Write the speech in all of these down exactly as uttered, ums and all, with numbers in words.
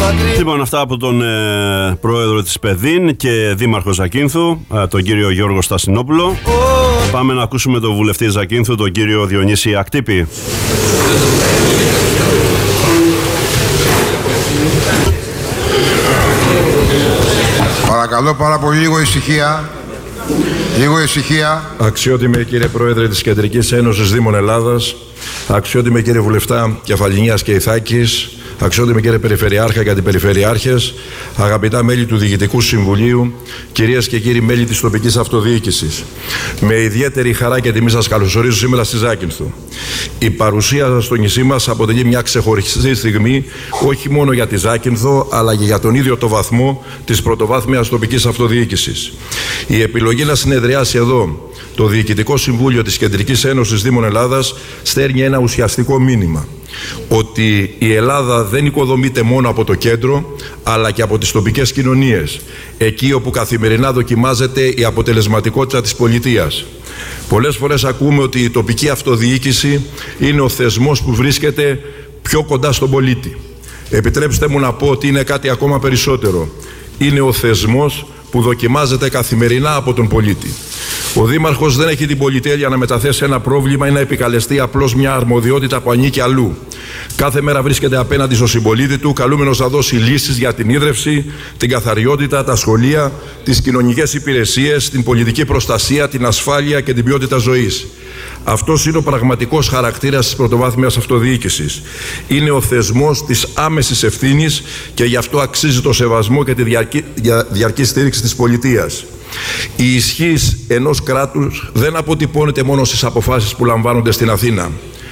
Λοιπόν, αυτά από τον ε, πρόεδρο της ΠΕΔΗΝ και δήμαρχο Ζακίνθου, ε, τον κύριο Γιώργο Στασινόπουλο. Oh. Πάμε να ακούσουμε τον βουλευτή Ζακίνθου, τον κύριο Διονύση Ακτύπη. Παρακαλώ πάρα πολύ λίγο ησυχία. Λίγο ησυχία. Αξιότιμε κύριε Πρόεδρε της Κεντρικής Ένωσης Δήμων Ελλάδας, αξιότιμε κύριε Βουλευτά Κεφαλινιάς και Ιθάκης, αξιότιμε κύριε Περιφερειάρχα και Αντιπεριφερειάρχες, αγαπητά μέλη του Διοικητικού Συμβουλίου, κυρίες και κύριοι μέλη της τοπικής αυτοδιοίκησης. Με ιδιαίτερη χαρά και τιμή σας καλωσορίζω σήμερα στη Ζάκυνθο. Η παρουσία σας στο νησί μας αποτελεί μια ξεχωριστή στιγμή, όχι μόνο για τη Ζάκυνθο, αλλά και για τον ίδιο το βαθμό της πρωτοβάθμιας τοπικής αυτοδιοίκησης. Η επιλογή να συνεδριάσει εδώ το Διοικητικό Συμβούλιο της Κεντρικής Ένωσης Δήμων Ελλάδας στέλνει ένα ουσιαστικό μήνυμα. Ότι η Ελλάδα δεν οικοδομείται μόνο από το κέντρο, αλλά και από τις τοπικές κοινωνίες, εκεί όπου καθημερινά δοκιμάζεται η αποτελεσματικότητα της πολιτείας. Πολλές φορές ακούμε ότι η τοπική αυτοδιοίκηση είναι ο θεσμός που βρίσκεται πιο κοντά στον πολίτη. Επιτρέψτε μου να πω ότι είναι κάτι ακόμα περισσότερο. Είναι ο θεσμός που δοκιμάζεται καθημερινά από τον πολίτη. Ο Δήμαρχος δεν έχει την πολυτέλεια να μεταθέσει ένα πρόβλημα ή να επικαλεστεί απλώς μια αρμοδιότητα που ανήκει αλλού. Κάθε μέρα βρίσκεται απέναντι στον συμπολίτη του, καλούμενος να δώσει λύσεις για την ίδρυυση, την καθαριότητα, τα σχολεία, τις κοινωνικές υπηρεσίες, την πολιτική προστασία, την ασφάλεια και την ποιότητα ζωής. Αυτός είναι ο πραγματικός χαρακτήρας της πρωτοβάθμιας αυτοδιοίκησης. Είναι ο θεσμός της άμεσης ευθύνης και γι' αυτό αξίζει το σεβασμό και τη διαρκή, διαρκή στήριξη της πολιτείας. Η ισχύς ενός κράτους δεν αποτυπώνεται μόνο στις αποφάσεις που λαμβάνονται στην Αθήνα.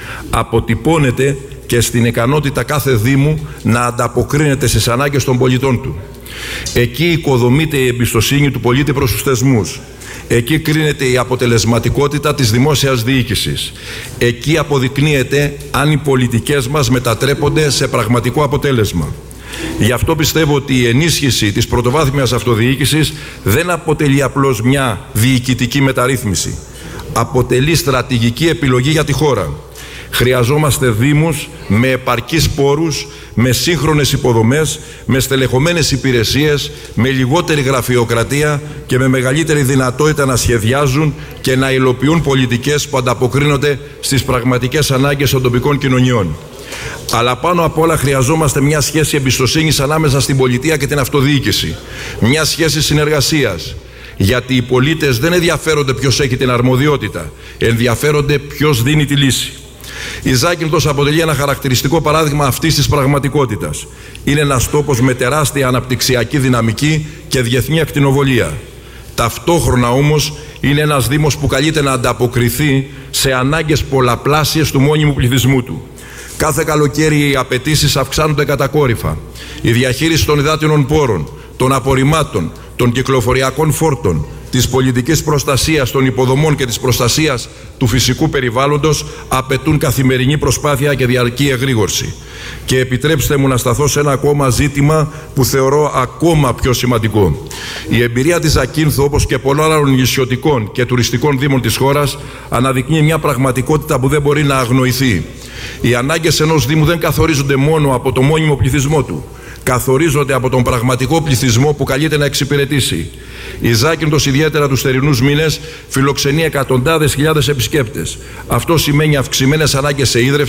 Αποτυπώνεται και στην ικανότητα κάθε Δήμου να ανταποκρίνεται στις ανάγκες των πολιτών του. Εκεί οικοδομείται η εμπιστοσύνη του πολίτη προς τους θεσμούς. Εκεί κρίνεται η αποτελεσματικότητα της δημόσιας διοίκησης. Εκεί αποδεικνύεται αν οι πολιτικές μας μετατρέπονται σε πραγματικό αποτέλεσμα. Γι' αυτό πιστεύω ότι η ενίσχυση της πρωτοβάθμιας αυτοδιοίκησης δεν αποτελεί απλώς μια διοικητική μεταρρύθμιση. Αποτελεί στρατηγική επιλογή για τη χώρα. Χρειαζόμαστε δήμους με επαρκείς πόρους, με σύγχρονες υποδομές, με στελεχωμένες υπηρεσίες, με λιγότερη γραφειοκρατία και με μεγαλύτερη δυνατότητα να σχεδιάζουν και να υλοποιούν πολιτικές που ανταποκρίνονται στις πραγματικές ανάγκες των τοπικών κοινωνιών. Αλλά πάνω απ' όλα χρειαζόμαστε μια σχέση εμπιστοσύνης ανάμεσα στην πολιτεία και την αυτοδιοίκηση. Μια σχέση συνεργασίας. Γιατί οι πολίτες δεν ενδιαφέρονται ποιος έχει την αρμοδιότητα, ενδιαφέρονται ποιος δίνει τη λύση. Η Ζάκυνθος αποτελεί ένα χαρακτηριστικό παράδειγμα αυτής της πραγματικότητας. Είναι ένας τόπος με τεράστια αναπτυξιακή δυναμική και διεθνή ακτινοβολία. Ταυτόχρονα όμως είναι ένας Δήμος που καλείται να ανταποκριθεί σε ανάγκες πολλαπλάσιες του μόνιμου πληθυσμού του. Κάθε καλοκαίρι οι απαιτήσεις αυξάνονται κατακόρυφα. Η διαχείριση των υδάτινων πόρων, των απορριμμάτων, των κυκλοφοριακών φόρτων, της πολιτικής προστασίας των υποδομών και της προστασίας του φυσικού περιβάλλοντος απαιτούν καθημερινή προσπάθεια και διαρκή εγρήγορση. Και επιτρέψτε μου να σταθώ σε ένα ακόμα ζήτημα που θεωρώ ακόμα πιο σημαντικό. Η εμπειρία της Ζακύνθου, όπως και πολλών άλλων νησιωτικών και τουριστικών δήμων της χώρας, αναδεικνύει μια πραγματικότητα που δεν μπορεί να αγνοηθεί. Οι ανάγκες ενός Δήμου δεν καθορίζονται μόνο από το μόνιμο πληθυσμό του. Καθορίζονται από τον πραγματικό πληθυσμό που καλείται να εξυπηρετήσει. Η Ζάκυνθος, ιδιαίτερα τους θερινούς μήνες, φιλοξενεί εκατοντάδες χιλιάδες επισκέπτες. Αυτό σημαίνει αυξημένες ανάγκες σε ίδρυυση,